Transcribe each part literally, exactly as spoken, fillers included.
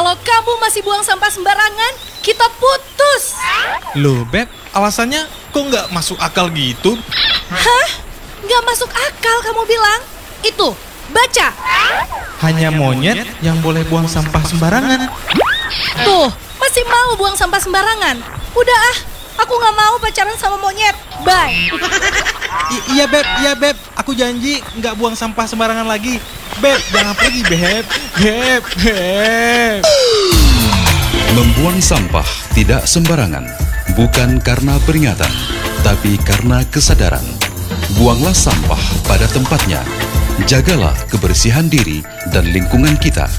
Kalau kamu masih buang sampah sembarangan, kita putus. Loh, Beb, alasannya kok nggak masuk akal gitu? Hah? Nggak masuk akal kamu bilang? Itu, baca. Hanya monyet yang boleh buang sampah sembarangan. Tuh, masih mau buang sampah sembarangan. Udah ah, aku nggak mau pacaran sama monyet. Bye. I- iya, Beb, iya, Beb. Aku janji nggak buang sampah sembarangan lagi. Beb, jangan pergi, Beb. Beb, Beb. Membuang sampah tidak sembarangan, bukan karena peringatan, tapi karena kesadaran. Buanglah sampah pada tempatnya. Jagalah kebersihan diri dan lingkungan kita.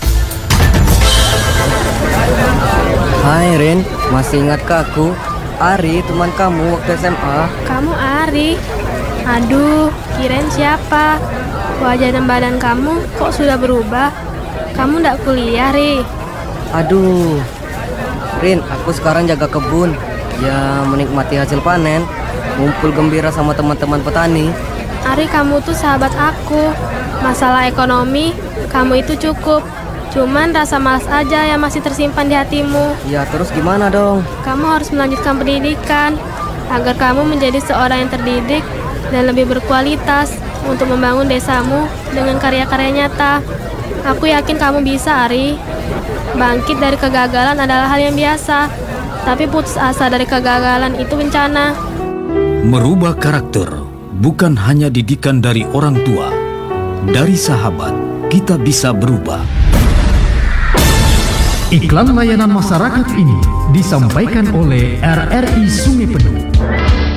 Hai Rin, masih ingat ke aku? Ari, teman kamu waktu S M A. Kamu Ari? Aduh, kirain siapa? Wajah dan badan kamu kok sudah berubah? Kamu ndak kuliah, Ri? Aduh, Rin, aku sekarang jaga kebun. Ya, menikmati hasil panen, ngumpul gembira sama teman-teman petani. Ari, kamu tuh sahabat aku. Masalah ekonomi, kamu itu cukup. Cuman rasa malas aja yang masih tersimpan di hatimu. Ya, terus gimana dong? Kamu harus melanjutkan pendidikan agar kamu menjadi seorang yang terdidik dan lebih berkualitas untuk membangun desamu dengan karya-karya nyata. Aku yakin kamu bisa, Ari. Bangkit dari kegagalan adalah hal yang biasa, tapi putus asa dari kegagalan itu bencana. Merubah karakter bukan hanya didikan dari orang tua. Dari sahabat, kita bisa berubah. Iklan layanan masyarakat ini disampaikan oleh R R I Sungai Penuh.